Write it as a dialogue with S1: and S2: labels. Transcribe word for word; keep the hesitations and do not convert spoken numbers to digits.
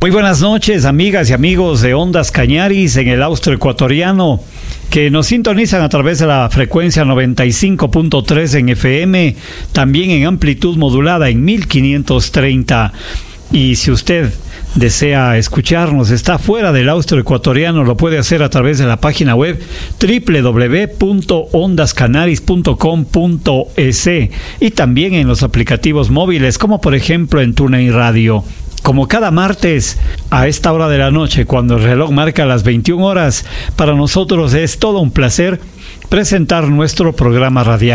S1: Muy buenas noches, amigas y amigos de Ondas Cañaris en el Austro Ecuatoriano, que nos sintonizan a través de la frecuencia noventa y cinco punto tres en F M, también en amplitud modulada en mil quinientos treinta. Y si usted desea escucharnos, está fuera del Austro Ecuatoriano, lo puede hacer a través de la página web doble u doble u doble u punto ondas canaris punto com punto es y también en los aplicativos móviles, como por ejemplo en TuneIn Radio. Como cada martes, a esta hora de la noche, cuando el reloj marca las veintiuna horas, para nosotros es todo un placer presentar nuestro programa radial.